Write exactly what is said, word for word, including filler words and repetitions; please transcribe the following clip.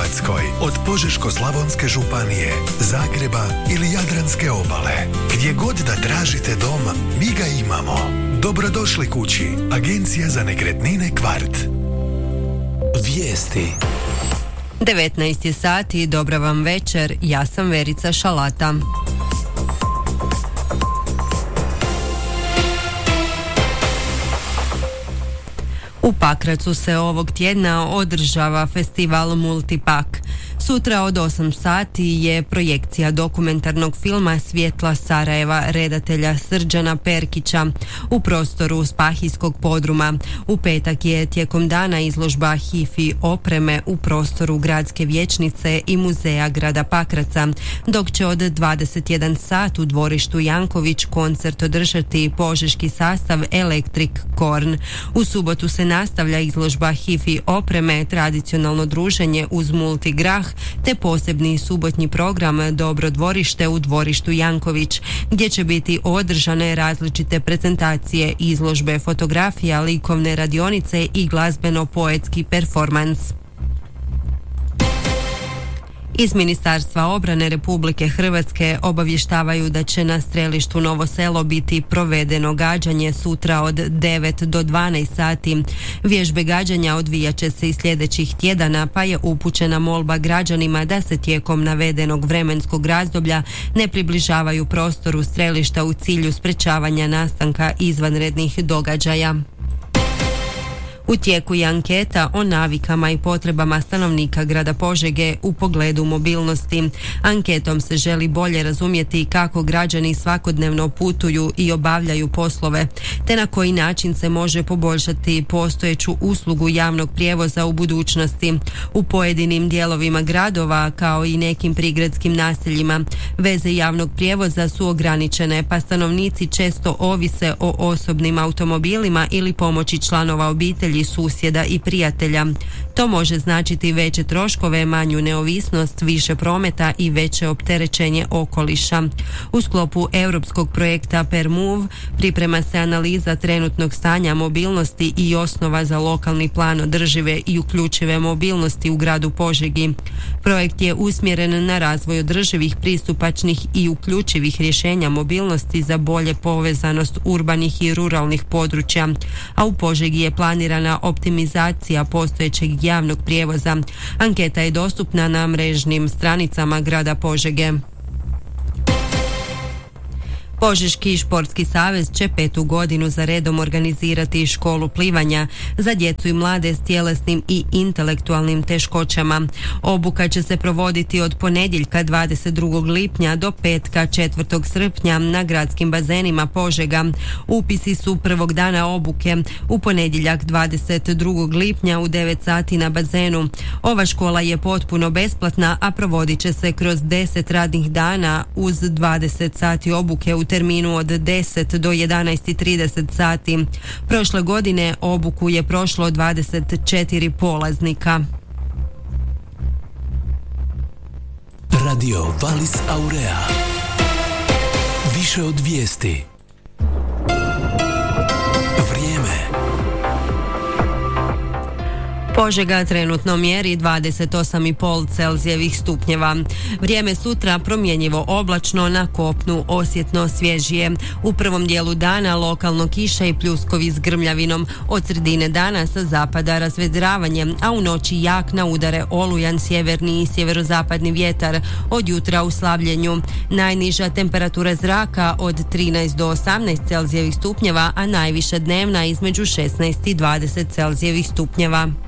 Hrvatskoj, od Požeško-slavonske županije, Zagreba ili Jadranske obale. Gdje god da tražite dom, mi ga imamo. Dobrodošli kući. Agencija za nekretnine Kvart. Vijesti. devetnaest je sati, dobra vam večer, ja sam Verica Šalata. U Pakracu se ovog tjedna održava festival Multipak. Sutra od osam sati je projekcija dokumentarnog filma Svjetla Sarajeva redatelja Srđana Perkića u prostoru Spahijskog podruma. U petak je tijekom dana izložba hifi opreme u prostoru Gradske vijećnice i muzeja grada Pakraca, dok će od dvadeset jedan sat u dvorištu Janković koncert održati požeški sastav Electric Corn. U subotu se nastavlja izložba hifi opreme, tradicionalno druženje uz multigrah, te posebni subotnji program Dobro dvorište u dvorištu Janković, gdje će biti održane različite prezentacije, izložbe fotografija, likovne radionice i glazbeno-poetski performans. Iz Ministarstva obrane Republike Hrvatske obavještavaju da će na strelištu Novo Selo biti provedeno gađanje sutra od devet do dvanaest sati. Vježbe gađanja odvijat će se i sljedećih tjedana, pa je upućena molba građanima da se tijekom navedenog vremenskog razdoblja ne približavaju prostoru strelišta u cilju sprečavanja nastanka izvanrednih događaja. U tijeku je anketa o navikama i potrebama stanovnika grada Požege u pogledu mobilnosti. Anketom se želi bolje razumjeti kako građani svakodnevno putuju i obavljaju poslove, te na koji način se može poboljšati postojeću uslugu javnog prijevoza u budućnosti. U pojedinim dijelovima gradova, kao i nekim prigradskim naseljima, veze javnog prijevoza su ograničene, pa stanovnici često ovise o osobnim automobilima ili pomoći članova obitelji, susjeda i prijatelja. To može značiti veće troškove, manju neovisnost, više prometa i veće opterećenje okoliša. U sklopu europskog projekta PerMove priprema se analiza trenutnog stanja mobilnosti i osnova za lokalni plan održive i uključive mobilnosti u gradu Požegi. Projekt je usmjeren na razvoj održivih, pristupačnih i uključivih rješenja mobilnosti za bolje povezanost urbanih i ruralnih područja, a u Požegi je planirana optimizacija postojećeg javnog prijevoza. Anketa je dostupna na mrežnim stranicama grada Požege. Požeški športski savez će petu godinu za redom organizirati školu plivanja za djecu i mlade s tjelesnim i intelektualnim teškoćama. Obuka će se provoditi od ponedjeljka dvadeset drugog lipnja do petka četvrtog srpnja na gradskim bazenima Požega. Upisi su prvog dana obuke u ponedjeljak dvadeset drugog lipnja u devet sati na bazenu. Ova škola je potpuno besplatna, a provodit će se kroz deset radnih dana uz dvadeset sati obuke u terminu od deset do jedanaest i trideset sati. Prošle godine obuku je prošlo dvadeset četiri polaznika. Radio Valis Aurea. Više od vijesti. Požega trenutno mjeri dvadeset osam i pol Celzijevih stupnjeva. Vrijeme sutra promjenjivo oblačno, na kopnu osjetno svježije. U prvom dijelu dana lokalno kiše i pljuskovi s grmljavinom. Od sredine dana sa zapada razvedravanje, a u noći jak na udare olujan sjeverni i sjeverozapadni vjetar. Od jutra u slavljenju. Najniža temperatura zraka od trinaest do osamnaest Celzijevih stupnjeva, a najviša dnevna između šesnaest i dvadeset Celzijevih stupnjeva.